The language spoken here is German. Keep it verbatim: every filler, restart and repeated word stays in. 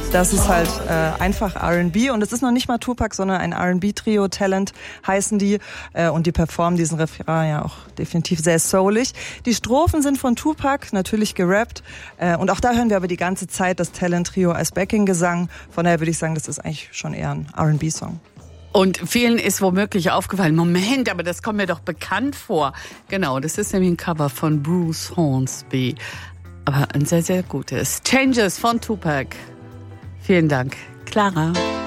das ist halt äh, einfach R and B und es ist noch nicht mal Tupac, sondern ein R and B-Trio, Talent heißen die äh, und die performen diesen Refrain ja auch definitiv sehr soulig. Die Strophen sind von Tupac, natürlich gerappt äh, und auch da hören wir aber die ganze Zeit das Talent-Trio als Backing-Gesang. Von daher würde ich sagen, das ist eigentlich schon eher ein R and B-Song. Und vielen ist womöglich aufgefallen, Moment, aber das kommt mir doch bekannt vor. Genau, das ist nämlich ein Cover von Bruce Hornsby. Aber ein sehr, sehr gutes. Changes von Tupac. Vielen Dank, Clara.